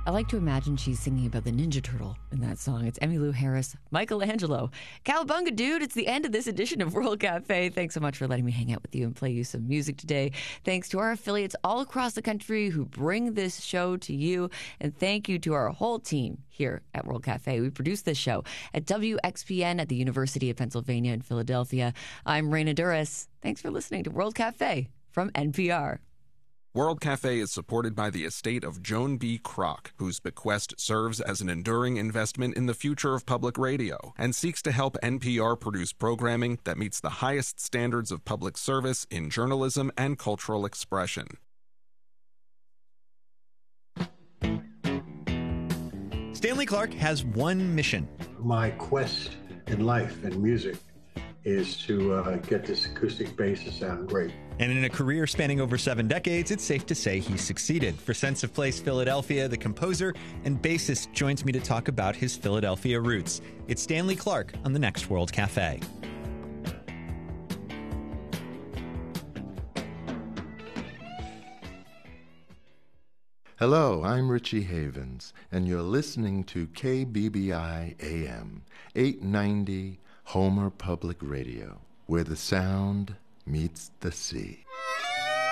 I like to imagine she's singing about the Ninja Turtle in that song. It's Emmylou Harris, Michelangelo. Cowabunga, dude. It's the end of this edition of World Cafe. Thanks so much for letting me hang out with you and play you some music today. Thanks to our affiliates all across the country who bring this show to you. And thank you to our whole team here at World Cafe. We produce this show at WXPN at the University of Pennsylvania in Philadelphia. I'm Raina Duras. Thanks for listening to World Cafe from NPR. World Cafe is supported by the estate of Joan B. Kroc, whose bequest serves as an enduring investment in the future of public radio and seeks to help NPR produce programming that meets the highest standards of public service in journalism and cultural expression. Stanley Clarke has one mission. My quest in life and music is to get this acoustic bass to sound great. And in a career spanning over 7 decades, it's safe to say he succeeded. For Sense of Place Philadelphia, the composer and bassist joins me to talk about his Philadelphia roots. It's Stanley Clarke on the next World Cafe. Hello, I'm Richie Havens, and you're listening to KBBI AM 890 Homer Public Radio, where the sound meets the sea.